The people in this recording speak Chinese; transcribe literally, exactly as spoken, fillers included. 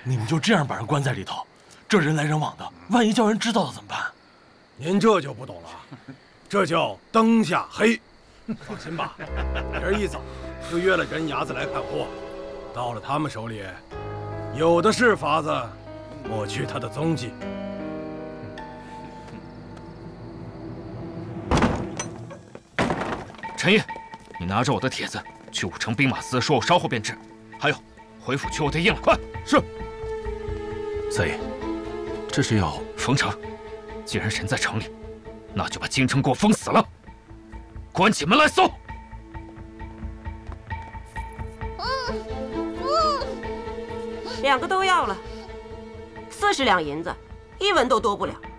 你们就这样把人关在里头，这人来人往的，万一叫人知道了怎么办？ 您这就不懂了，这叫灯下黑。放心吧，明儿一早就约了人牙子来看货，到了他们手里，有的是法子抹去他的踪迹。 陈毅，你拿着我的帖子去武城兵马司，说我稍后便至。还有，回府取我对应了，快！ 是。三爷，这是要封城。既然人在城里，那就把京城给我封死了，关起门来搜。 嗯嗯，两个都要了，四十两银子，一文都多不了。